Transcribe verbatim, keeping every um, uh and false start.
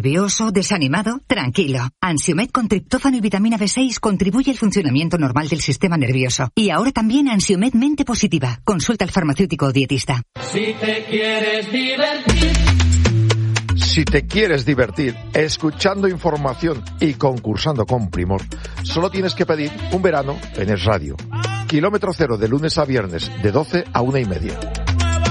nervioso, desanimado? Tranquilo. Ansiomed con triptófano y vitamina B seis contribuye al funcionamiento normal del sistema nervioso. Y ahora también Ansiomed Mente Positiva. Consulta al farmacéutico o dietista. Si te quieres divertir. Si te quieres divertir escuchando información y concursando con primor, solo tienes que pedir un verano en Es Radio. Kilómetro cero de lunes a viernes, de doce a una y media.